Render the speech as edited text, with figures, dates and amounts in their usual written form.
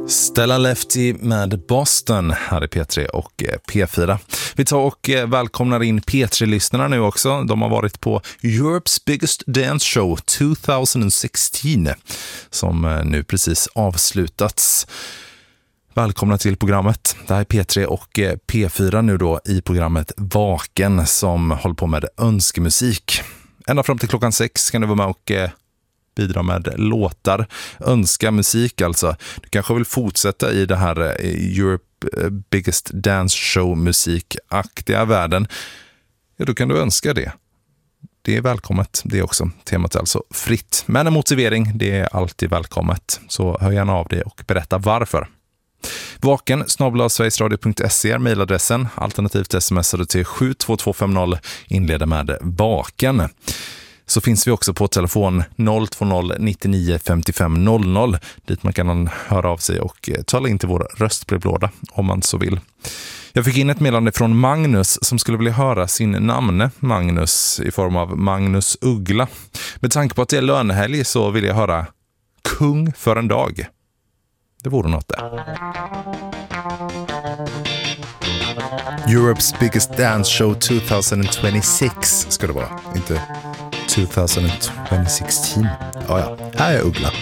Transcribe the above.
Stella Lefty med Boston här i P3 och P4. Vi tar och välkomnar in P3-lyssnarna nu också. De har varit på Europe's Biggest Dance Show 2016 som nu precis avslutats. Välkomna till programmet. Det här är P3 och P4 nu då i programmet Vaken som håller på med önskemusik. Ända fram till klockan 6 kan du vara med och bidra med låtar, önska musik alltså. Du kanske vill fortsätta i det här Europe Biggest Dance Show musikaktiga världen. Ja, då kan du önska det. Det är välkommet, det är också. Temat är alltså fritt. Men en motivering, det är alltid välkommet. Så hör gärna av dig och berätta varför. vaken@sverigesradio.se är mejladressen. Alternativt smsar du till 72250, inleder med vaken. Så finns vi också på telefon 020 99 55 00 dit man kan höra av sig och tala in till vår röstbrevlåda om man så vill. Jag fick in ett meddelande från Magnus som skulle vilja höra sin namne Magnus i form av Magnus Uggla. Med tanke på att det är lönehelg så vill jag höra Kung för en dag. Det vore något där. Europe's Biggest Dance Show 2026 ska det vara, inte 2016. Ja, här är Uggla.